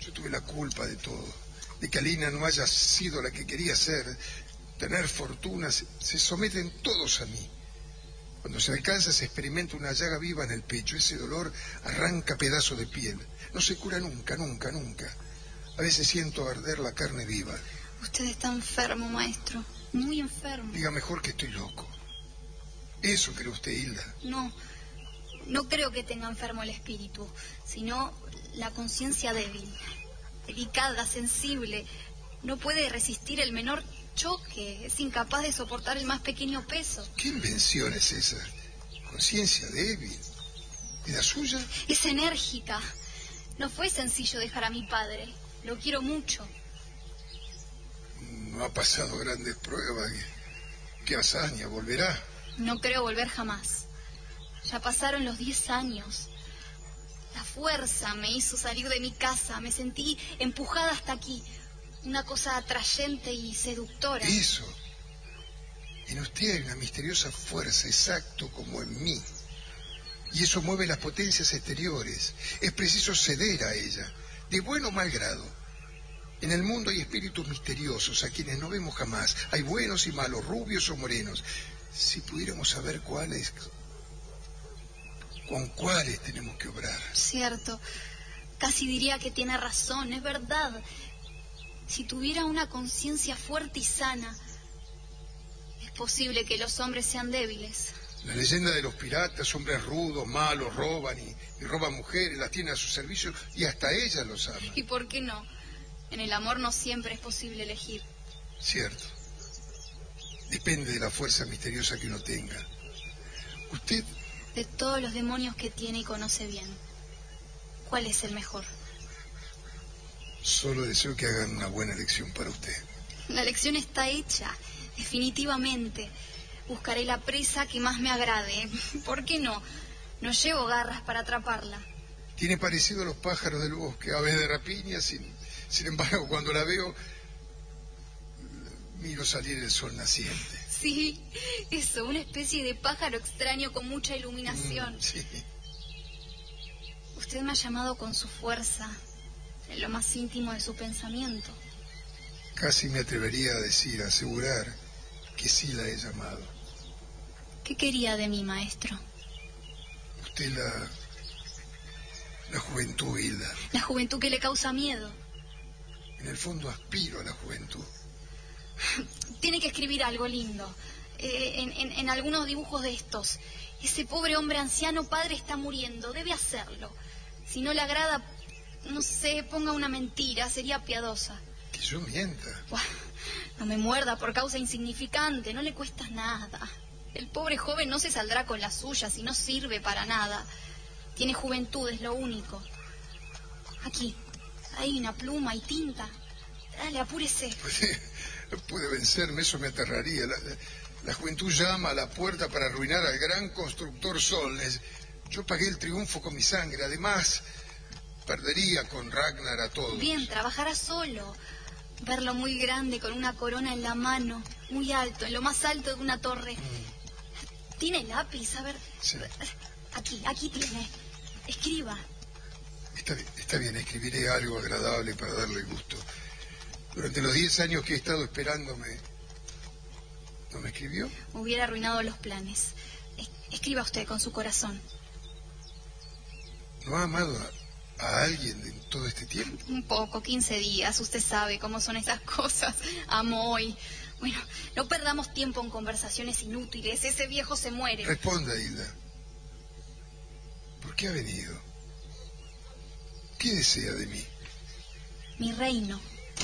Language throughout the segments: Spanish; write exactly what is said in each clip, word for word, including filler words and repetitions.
Yo tuve la culpa de todo, de que Alina no haya sido la que quería ser, tener fortuna. Se, se someten todos a mí. Cuando se alcanza se experimenta una llaga viva en el pecho. Ese dolor arranca pedazos de piel. No se cura nunca, nunca, nunca. A veces siento arder la carne viva. Usted está enfermo, maestro. Muy enfermo. Diga mejor que estoy loco. ¿Eso cree usted, Hilda? No, no creo que tenga enfermo el espíritu, sino la conciencia débil, delicada, sensible. No puede resistir el menor choque, es incapaz de soportar el más pequeño peso. ¿Qué invención es esa? Conciencia débil. ¿Y la suya? Es enérgica. No fue sencillo dejar a mi padre. Lo quiero mucho. No ha pasado grandes pruebas. ¿Qué hazaña? ¿Volverá? No creo volver jamás. Ya pasaron los diez años. La fuerza me hizo salir de mi casa. Me sentí empujada hasta aquí. Una cosa atrayente y seductora. Eso. En usted hay una misteriosa fuerza, exacto como en mí. Y eso mueve las potencias exteriores. Es preciso ceder a ella, de buen o mal grado. En el mundo hay espíritus misteriosos a quienes no vemos jamás. Hay buenos y malos, rubios o morenos. Si pudiéramos saber cuáles, con cuáles tenemos que obrar. Cierto. Casi diría que tiene razón, es verdad. Si tuviera una conciencia fuerte y sana, es posible que los hombres sean débiles. La leyenda de los piratas, hombres rudos, malos, roban y, y roban mujeres, las tienen a su servicio y hasta ellas los aman. ¿Y por qué no? En el amor no siempre es posible elegir. Cierto. Depende de la fuerza misteriosa que uno tenga. Usted... De todos los demonios que tiene y conoce bien, ¿cuál es el mejor? Solo deseo que hagan una buena elección para usted. La elección está hecha, definitivamente. Buscaré la presa que más me agrade. ¿Por qué no? No llevo garras para atraparla. Tiene parecido a los pájaros del bosque, aves de rapiña. Sin, sin embargo, cuando la veo, miro salir el sol naciente. Sí, eso, una especie de pájaro extraño con mucha iluminación. Mm, sí. Usted me ha llamado con su fuerza, en lo más íntimo de su pensamiento. Casi me atrevería a decir, a asegurar que sí la he llamado. ¿Qué quería de mí, maestro? Usted la... la juventud, Hilda. La juventud que le causa miedo. En el fondo aspiro a la juventud. Tiene que escribir algo lindo. Eh, en, en, en algunos dibujos de estos. Ese pobre hombre anciano padre está muriendo. Debe hacerlo. Si no le agrada, no sé, ponga una mentira. Sería piadosa. Que yo mienta. Buah, no me muerda por causa insignificante. No le cuesta nada. El pobre joven no se saldrá con las suyas y no sirve para nada. Tiene juventud, es lo único. Aquí, hay una pluma y tinta. Dale, apúrese. Pues, puede vencerme, eso me aterraría. La, la, la juventud llama a la puerta para arruinar al gran constructor Solnes. Yo pagué el triunfo con mi sangre. Además, perdería con Ragnar a todos. Bien, trabajará solo. Verlo muy grande, con una corona en la mano, muy alto, en lo más alto de una torre. Mm. ¿Tiene lápiz? A ver. Sí. Aquí, aquí tiene. Escriba. Está, está bien, escribiré algo agradable para darle gusto. Durante los diez años que he estado esperándome, ¿no me escribió? Hubiera arruinado los planes. Es, escriba usted con su corazón. ¿No ha amado a, a alguien en todo este tiempo? Un poco, quince días. Usted sabe cómo son esas cosas. Amo hoy. Bueno, no perdamos tiempo en conversaciones inútiles. Ese viejo se muere. Responda, Hilda. ¿Por qué ha venido? ¿Qué desea de mí? Mi reino.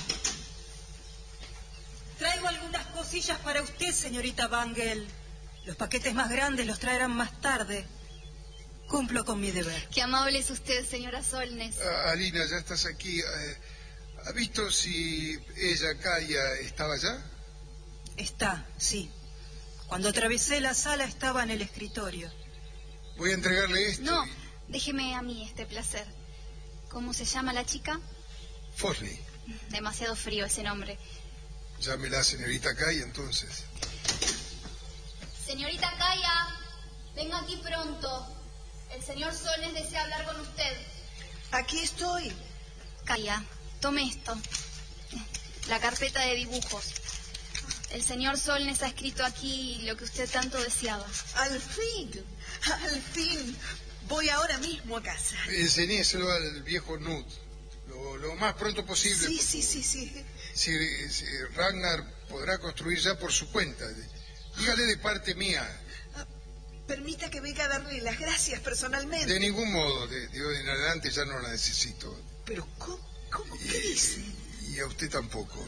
Traigo algunas cosillas para usted, señorita Bangle. Los paquetes más grandes los traerán más tarde. Cumplo con mi deber. Qué amable es usted, señora Solnes. Ah, Alina, ya estás aquí. Eh, ¿Ha visto si ella, Kaya, estaba allá? Está, sí. Cuando atravesé la sala estaba en el escritorio. Voy a entregarle esto. No, y... déjeme a mí este placer. ¿Cómo se llama la chica? Forley. Demasiado frío ese nombre. Llámela, señorita Kaya, entonces. Señorita Kaya, venga aquí pronto. El señor Solnes desea hablar con usted. Aquí estoy. Calla, tome esto. La carpeta de dibujos. El señor Solnes ha escrito aquí lo que usted tanto deseaba. Al fin, al fin. Voy ahora mismo a casa. Enseñéselo al viejo Knud, lo, lo más pronto posible. Sí, sí, sí, sí. Si, si Ragnar podrá construir ya por su cuenta. Dígale de parte mía. Ah, permita que venga a darle las gracias personalmente. De ningún modo, de, de hoy en adelante ya no la necesito. Pero, ¿cómo, cómo y, qué dice? Y a usted tampoco.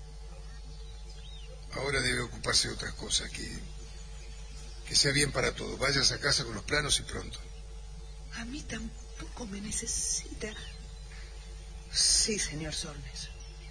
Ahora debe ocuparse de otras cosas, que, que sea bien para todos. Váyase a casa con los planos y pronto. A mí tampoco me necesita. Sí, señor Solnes.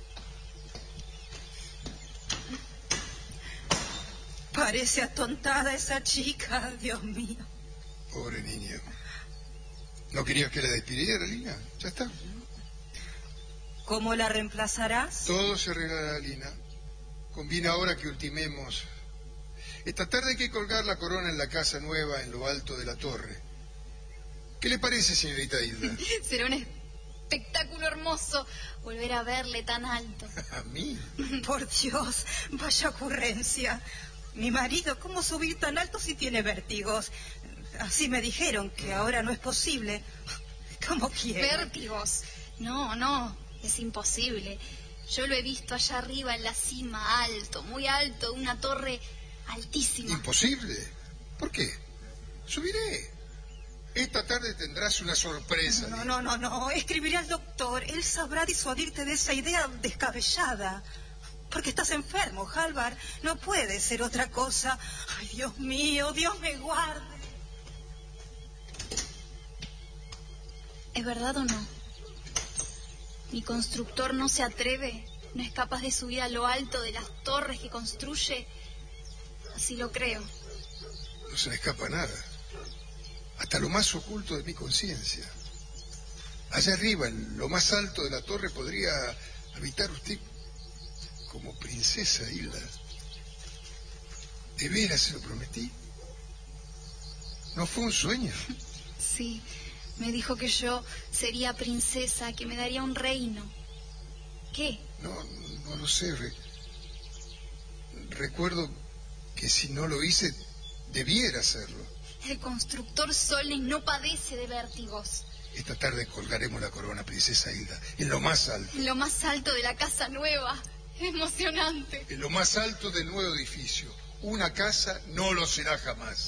Parece atontada esa chica, Dios mío. Pobre niña. ¿No querías que la despidiera, Lina? Ya está. ¿Cómo la reemplazarás? Todo se arreglará, Lina. Conviene ahora que ultimemos. Esta tarde hay que colgar la corona en la casa nueva, en lo alto de la torre. ¿Qué le parece, señorita Hilda? Será un espectáculo hermoso volver a verle tan alto. ¿A mí? Por Dios, vaya ocurrencia. Mi marido, ¿cómo subir tan alto si tiene vértigos? Así me dijeron que ahora no es posible. ¿Cómo quiere? ¿Vértigos? No, no, es imposible. Yo lo he visto allá arriba en la cima, alto, muy alto, una torre altísima. ¿Imposible? ¿Por qué? Subiré. Esta tarde tendrás una sorpresa. No, no, no, no. Escribiré al doctor. Él sabrá disuadirte de esa idea descabellada. Porque estás enfermo, Halvar. No puede ser otra cosa. Ay, Dios mío, Dios me guarde. ¿Es verdad o no? Mi constructor no se atreve, no es capaz de subir a lo alto de las torres que construye. Así lo creo. No se le escapa nada. Hasta lo más oculto de mi conciencia. Allá arriba, en lo más alto de la torre, podría habitar usted como princesa, Hilda. ¿De veras se lo prometí? ¿No fue un sueño? Sí, me dijo que yo sería princesa, que me daría un reino. ¿Qué? No, no lo sé. Re... Recuerdo que si no lo hice, debiera hacerlo. El constructor Solnes no padece de vértigos. Esta tarde colgaremos la corona, princesa Hilda, en lo más alto. En lo más alto de la casa nueva. Emocionante. En lo más alto del nuevo edificio. Una casa no lo será jamás.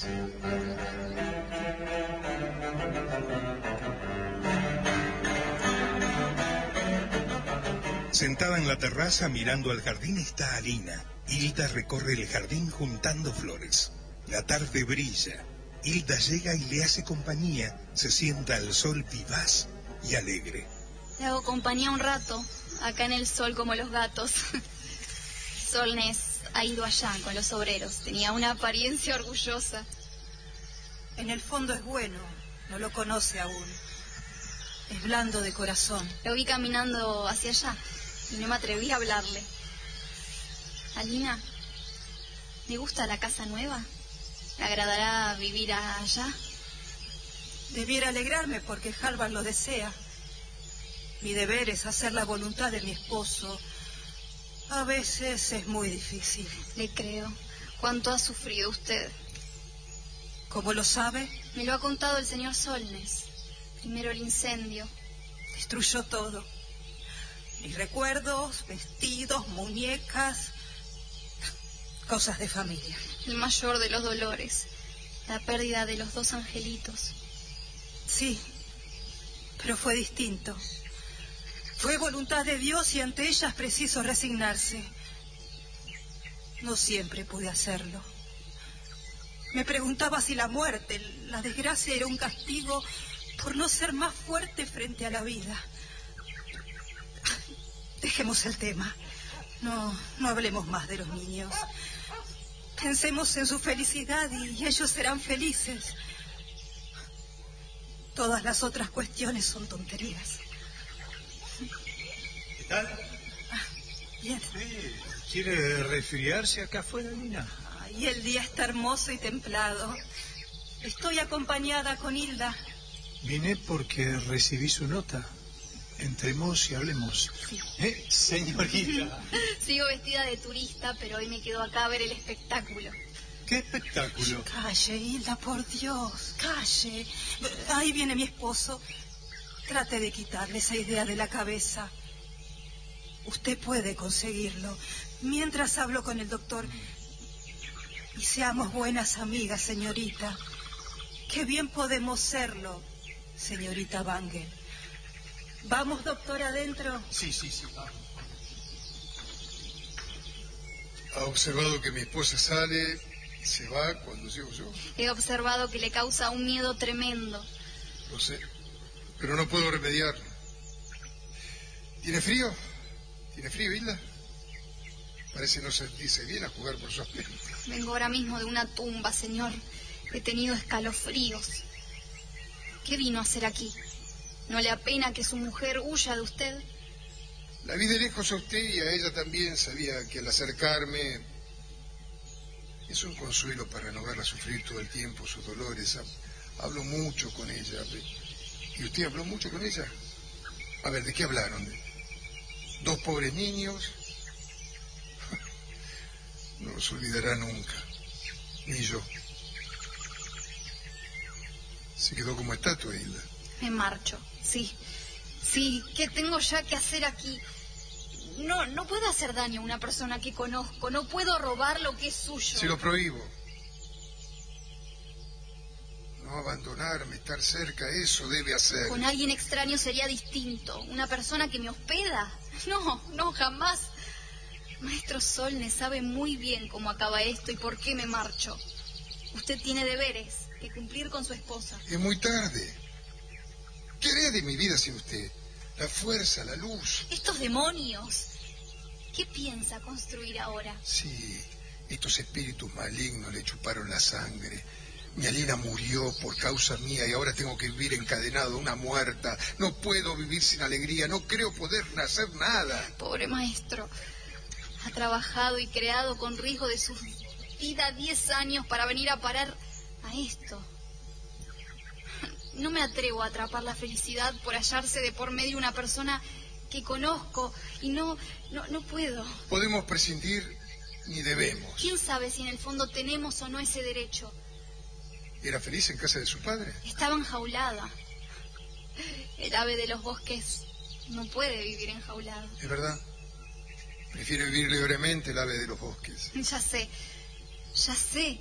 Sentada en la terraza mirando al jardín está Alina. Hilda recorre el jardín juntando flores. La tarde brilla. Hilda llega y le hace compañía. Se sienta al sol vivaz y alegre. Le hago compañía un rato, acá en el sol como los gatos. Solnes ha ido allá con los obreros. Tenía una apariencia orgullosa. En el fondo es bueno, no lo conoce aún. Es blando de corazón. Lo vi caminando hacia allá y no me atreví a hablarle. Alina, ¿me gusta la casa nueva? ¿Le agradará vivir allá? Debiera alegrarme porque Halvar lo desea. Mi deber es hacer la voluntad de mi esposo. A veces es muy difícil. Le creo. ¿Cuánto ha sufrido usted? ¿Cómo lo sabe? Me lo ha contado el señor Solnes. Primero el incendio. Destruyó todo. Mis recuerdos, vestidos, muñecas, cosas de familia. El mayor de los dolores. La pérdida de los dos angelitos. Sí, pero fue distinto. Fue voluntad de Dios y ante ella es preciso resignarse. No siempre pude hacerlo. Me preguntaba si la muerte, la desgracia era un castigo por no ser más fuerte frente a la vida. Dejemos el tema. No, no hablemos más de los niños. Pensemos en su felicidad y ellos serán felices. Todas las otras cuestiones son tonterías. ¿Qué tal? Ah, bien. Sí, ¿quiere resfriarse acá afuera, Lina? Ay, el día está hermoso y templado. Estoy acompañada con Hilda. Vine porque recibí su nota. Entremos y hablemos. Sí. ¿Eh, señorita? Sigo vestida de turista, pero hoy me quedo acá a ver el espectáculo. ¿Qué espectáculo? Calle, Hilda, por Dios, calle. Ahí viene mi esposo. Trate de quitarle esa idea de la cabeza. Usted puede conseguirlo. Mientras hablo con el doctor. Y seamos buenas amigas, señorita. Qué bien podemos serlo, señorita Bangle. ¿Vamos, doctor, adentro? Sí, sí, sí, vamos. ¿Ha observado que mi esposa sale y se va cuando llego yo? He observado que le causa un miedo tremendo. Lo sé, pero no puedo remediarlo. ¿Tiene frío? ¿Tiene frío, Hilda? Parece no sentirse bien a jugar por su aspecto. Vengo ahora mismo de una tumba, señor. He tenido escalofríos. ¿Qué vino a hacer aquí? ¿No le apena que su mujer huya de usted? La vi de lejos a usted y a ella también. Sabía que al acercarme es un consuelo para no verla sufrir todo el tiempo sus dolores. Hablo mucho con ella. ¿Y usted habló mucho con ella? A ver, ¿de qué hablaron? ¿Dos pobres niños? No los olvidará nunca. Ni yo. Se quedó como estatua, Hilda. Me marcho, sí. Sí, ¿qué tengo ya que hacer aquí? No, no puedo hacer daño a una persona que conozco. No puedo robar lo que es suyo. Se lo prohíbo. No abandonarme, estar cerca, eso debe hacer. Con alguien extraño sería distinto. Una persona que me hospeda. No, no, jamás. Maestro Solness sabe muy bien cómo acaba esto y por qué me marcho. Usted tiene deberes que cumplir con su esposa. Es muy tarde. ¿Qué haré de mi vida sin usted? La fuerza, la luz. Estos demonios. ¿Qué piensa construir ahora? Sí, estos espíritus malignos le chuparon la sangre. Mi Alina murió por causa mía y ahora tengo que vivir encadenado, una muerta. No puedo vivir sin alegría, no creo poder hacer nada. Pobre maestro. Ha trabajado y creado con riesgo de su vida diez años para venir a parar a esto. No me atrevo a atrapar la felicidad por hallarse de por medio una persona que conozco y no, no, no puedo. Podemos prescindir ni debemos. ¿Quién sabe si en el fondo tenemos o no ese derecho? ¿Era feliz en casa de su padre? Estaba enjaulada. El ave de los bosques no puede vivir enjaulado. Es verdad. Prefiere vivir libremente el ave de los bosques. Ya sé, ya sé.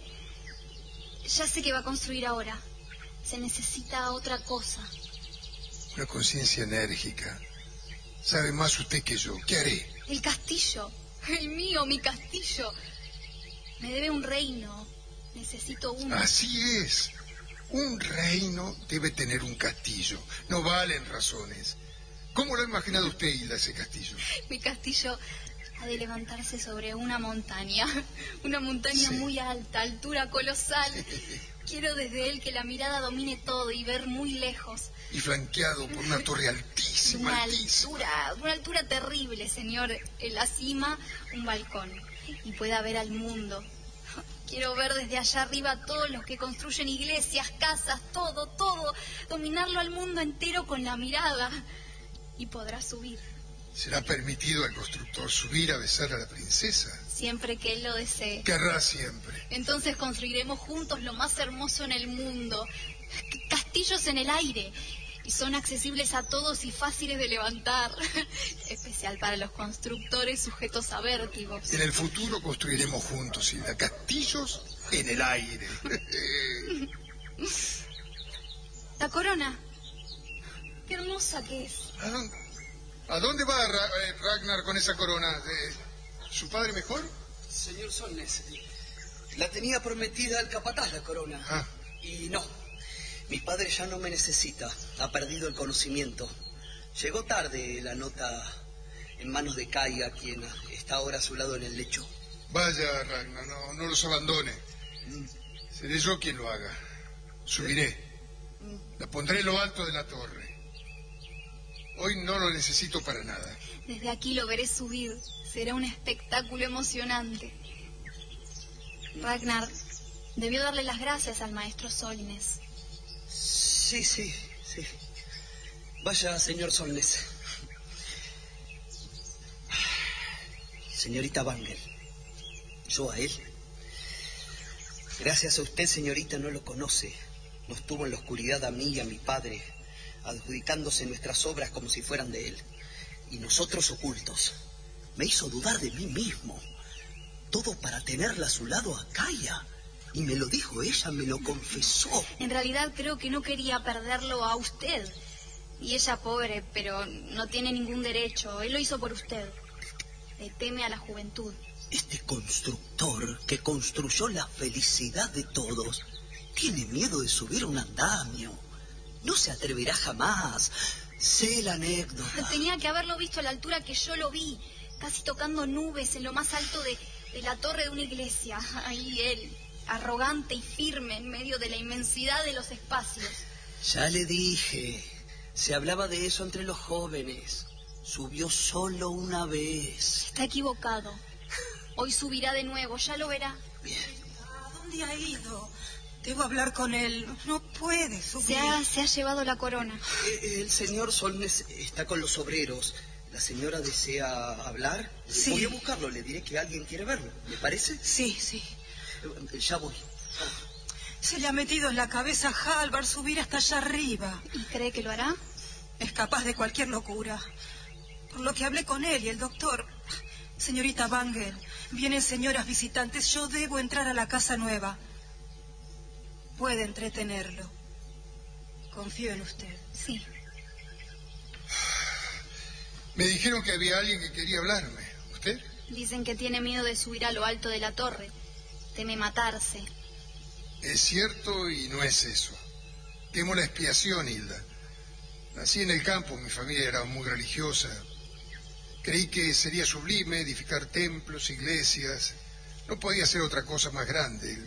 Ya sé qué va a construir ahora. Se necesita otra cosa. Una conciencia enérgica. Sabe más usted que yo. ¿Qué haré? El castillo. El mío, mi castillo. Me debe un reino. Necesito uno. Así es. Un reino debe tener un castillo. No valen razones. ¿Cómo lo ha imaginado usted, Hilda, ese castillo? Mi castillo ha de levantarse sobre una montaña. Una montaña Sí. muy alta, altura colosal. Quiero desde él que la mirada domine todo y ver muy lejos. Y flanqueado por una torre altísima, Una altísima. altura, una altura terrible, señor. En la cima, un balcón. Y pueda ver al mundo. Quiero ver desde allá arriba a todos los que construyen iglesias, casas, todo, todo. Dominarlo al mundo entero con la mirada. Y podrá subir. ¿Será permitido al constructor subir a besar a la princesa? Siempre que él lo desee. Querrá siempre. Entonces construiremos juntos lo más hermoso en el mundo. Castillos en el aire. Y son accesibles a todos y fáciles de levantar. Especial para los constructores sujetos a vértigos. En el futuro construiremos juntos, Hilda, castillos en el aire. La corona. Qué hermosa que es. ¿Ah? ¿A dónde va Ra- eh, Ragnar con esa corona? ¿De ¿Su padre mejor? Señor Solness, la tenía prometida al capataz la corona. Ah. Y no, mi padre ya no me necesita, ha perdido el conocimiento. Llegó tarde la nota en manos de Kaiga, quien está ahora a su lado en el lecho. Vaya, Ragnar, no, no los abandone. Seré yo quien lo haga. Subiré. La pondré en lo alto de la torre. Hoy no lo necesito para nada. Desde aquí lo veré subir. Será un espectáculo emocionante. Ragnar debió darle las gracias al maestro Solness. Sí, sí, sí. Vaya, señor Solness. Señorita Bangle, yo a él. Gracias a usted, señorita, no lo conoce. Nos tuvo en la oscuridad a mí y a mi padre, adjudicándose nuestras obras como si fueran de él. Y nosotros ocultos. Me hizo dudar de mí mismo. Todo para tenerla a su lado a Kaia. Y me lo dijo ella, me lo confesó. En realidad creo que no quería perderlo a usted. Y ella, pobre, pero no tiene ningún derecho. Él lo hizo por usted. Le teme a la juventud. Este constructor que construyó la felicidad de todos tiene miedo de subir un andamio. No se atreverá jamás. Sé la anécdota. Tenía que haberlo visto a la altura que yo lo vi, casi tocando nubes en lo más alto de, de la torre de una iglesia. Ahí él, arrogante y firme en medio de la inmensidad de los espacios. Ya le dije, se hablaba de eso entre los jóvenes. Subió solo una vez. Está equivocado. Hoy subirá de nuevo, ya lo verá. Bien. ¿A dónde ha ido? Debo hablar con él. No puede subir. Se ha, se ha llevado la corona. Eh, el señor Solnes está con los obreros. ¿La señora desea hablar? Sí. Voy a buscarlo, le diré que alguien quiere verlo. ¿Le parece? Sí, sí. Eh, Ya voy. Se le ha metido en la cabeza a Halvard subir hasta allá arriba. ¿Y cree que lo hará? Es capaz de cualquier locura. Por lo que hablé con él y el doctor... Señorita Bangle, vienen señoras visitantes. Yo debo entrar a la casa nueva. Puede entretenerlo. Confío en usted. Sí. Me dijeron que había alguien que quería hablarme. ¿Usted? Dicen que tiene miedo de subir a lo alto de la torre. Teme matarse. Es cierto y no es eso. Temo la expiación, Hilda. Nací en el campo, mi familia era muy religiosa. Creí que sería sublime edificar templos, iglesias. No podía ser otra cosa más grande. Él,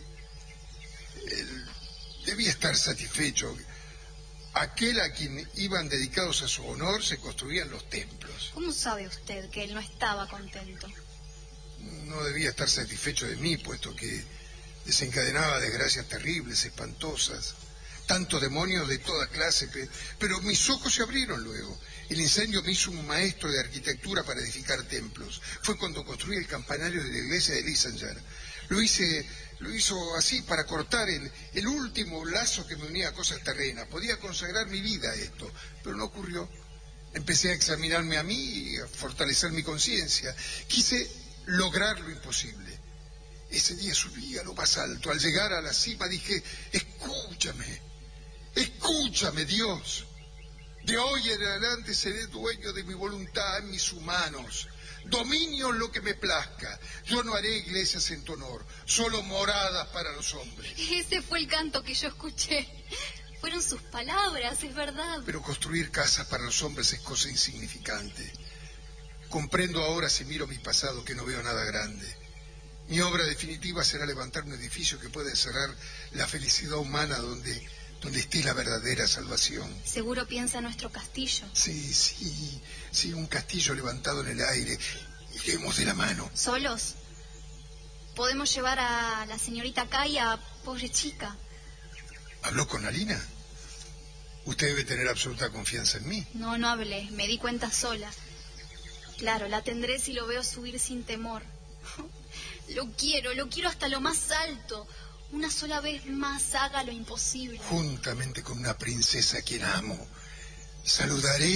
él debía estar satisfecho. Aquel a quien iban dedicados a su honor se construían los templos. ¿Cómo sabe usted que él no estaba contento? No debía estar satisfecho de mí, puesto que desencadenaba desgracias terribles, espantosas. Tantos demonios de toda clase, pero mis ojos se abrieron luego. El incendio me hizo un maestro de arquitectura para edificar templos. Fue cuando construí el campanario de la iglesia de Lysanger. Lo hice, lo hizo así para cortar el, el último lazo que me unía a cosas terrenas. Podía consagrar mi vida a esto, pero no ocurrió. Empecé a examinarme a mí y a fortalecer mi conciencia. Quise lograr lo imposible. Ese día subí a lo más alto. Al llegar a la cima dije, escúchame, escúchame, Dios. De hoy en adelante seré dueño de mi voluntad en mis humanos. Dominio en lo que me plazca. Yo no haré iglesias en tu honor, solo moradas para los hombres. Ese fue el canto que yo escuché. Fueron sus palabras, es verdad. Pero construir casas para los hombres es cosa insignificante. Comprendo ahora, si miro mi pasado, que no veo nada grande. Mi obra definitiva será levantar un edificio que pueda encerrar la felicidad humana donde... donde esté la verdadera salvación. Seguro piensa en nuestro castillo. Sí, sí, sí, un castillo levantado en el aire. Iremos de la mano. ¿Solos? Podemos llevar a la señorita Kaia, pobre chica. ¿Habló con Alina? Usted debe tener absoluta confianza en mí. No, no hablé, me di cuenta sola. Claro, la tendré si lo veo subir sin temor. Lo quiero, lo quiero hasta lo más alto. Una sola vez más haga lo imposible. Juntamente con una princesa a quien amo, saludaré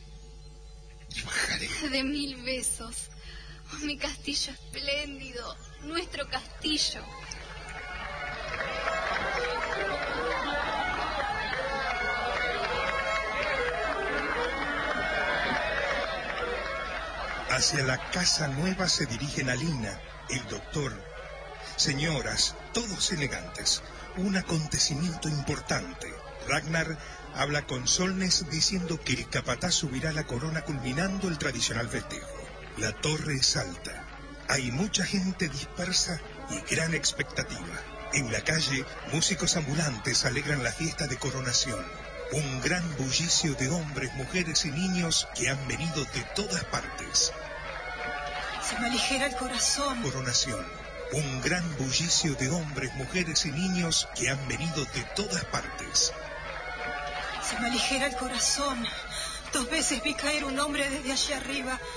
y bajaré. De mil besos. Oh, mi castillo espléndido, nuestro castillo. Hacia la casa nueva se dirigen Alina, el doctor, señoras, todos elegantes. Un acontecimiento importante. Ragnar habla con Solnes diciendo que el capataz subirá la corona culminando el tradicional festejo. La torre es alta. Hay mucha gente dispersa y gran expectativa. En la calle, músicos ambulantes alegran la fiesta de coronación. Un gran bullicio de hombres, mujeres y niños que han venido de todas partes. Se me aligera el corazón. Coronación. Un gran bullicio de hombres, mujeres y niños que han venido de todas partes. Se me aligera el corazón. Dos veces vi caer un hombre desde allí arriba.